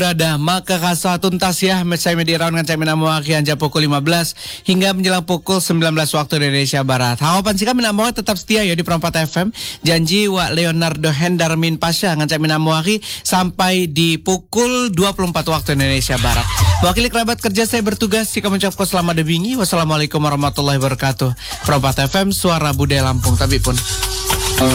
Ada maka kasa tuntas ya saya media raun dengan mina mewaki anja pukul 15 hingga menjelang pukul 19 waktu Indonesia Barat. Harapan sih kami namu tetap setia ya di Perempat FM. Janji wa Leonardo Hendarmin Pasha dengan mina mewaki sampai di pukul 24 waktu Indonesia Barat. Wakili kerabat kerja saya bertugas jika mengucapkan selamat debingi. Wassalamualaikum warahmatullahi wabarakatuh. Perempat FM suara budaya Lampung tapi pun